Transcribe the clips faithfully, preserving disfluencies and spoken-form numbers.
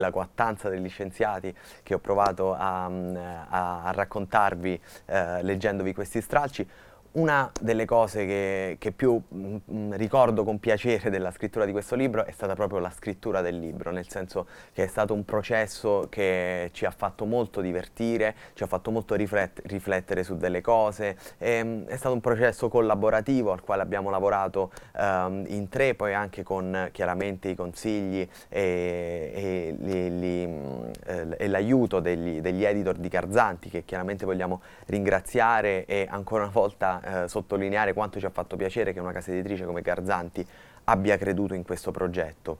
la coattanza degli scienziati che ho provato a, a, a raccontarvi eh, leggendovi questi stralci. Una delle cose che, che più mh, ricordo con piacere della scrittura di questo libro è stata proprio la scrittura del libro, nel senso che è stato un processo che ci ha fatto molto divertire, ci ha fatto molto riflet- riflettere su delle cose, e, mh, è stato un processo collaborativo al quale abbiamo lavorato ehm, in tre, poi anche con chiaramente i consigli e, e, li- li, mh, eh, e l'aiuto degli, degli editor di Garzanti, che chiaramente vogliamo ringraziare e ancora una volta eh, sottolineare quanto ci ha fatto piacere che una casa editrice come Garzanti abbia creduto in questo progetto.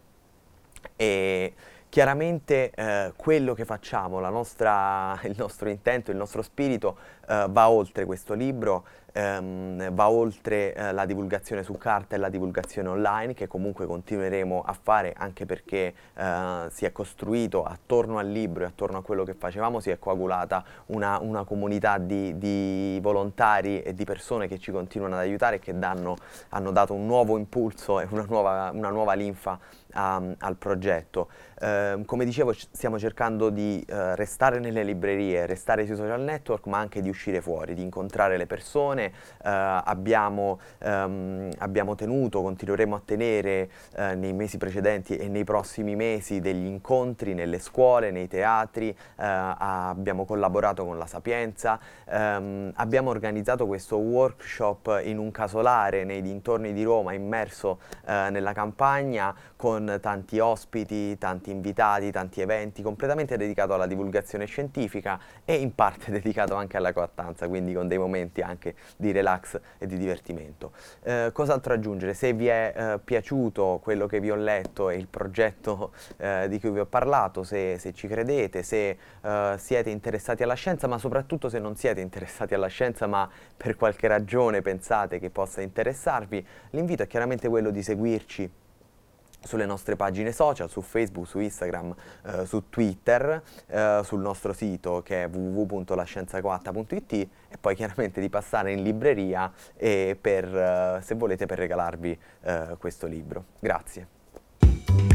E chiaramente eh, quello che facciamo, la nostra, il nostro intento, il nostro spirito eh, va oltre questo libro, ehm, va oltre eh, la divulgazione su carta e la divulgazione online, che comunque continueremo a fare, anche perché eh, si è costruito attorno al libro e attorno a quello che facevamo, si è coagulata una, una comunità di, di volontari e di persone che ci continuano ad aiutare e che danno, hanno dato un nuovo impulso e una nuova, una nuova linfa a, al progetto. Eh, come dicevo, stiamo cercando di eh, restare nelle librerie, restare sui social network, ma anche di uscire fuori, di incontrare le persone. Eh, abbiamo, ehm, abbiamo tenuto, continueremo a tenere eh, nei mesi precedenti e nei prossimi mesi degli incontri nelle scuole, nei teatri, eh, abbiamo collaborato con la Sapienza, ehm, abbiamo organizzato questo workshop in un casolare nei dintorni di Roma, immerso eh, nella campagna, con tanti ospiti, tanti invitati, tanti eventi, completamente dedicato alla divulgazione scientifica e in parte dedicato anche alla coattanza, quindi con dei momenti anche di relax e di divertimento. Eh, cos'altro aggiungere? Se vi è eh, piaciuto quello che vi ho letto e il progetto eh, di cui vi ho parlato, se, se ci credete, se eh, siete interessati alla scienza, ma soprattutto se non siete interessati alla scienza, ma per qualche ragione pensate che possa interessarvi, l'invito è chiaramente quello di seguirci sulle nostre pagine social, su Facebook, su Instagram, eh, su Twitter, eh, sul nostro sito che è w w w punto la scienza coatta punto i t, e poi chiaramente di passare in libreria e per, eh, se volete, per regalarvi eh, questo libro. Grazie.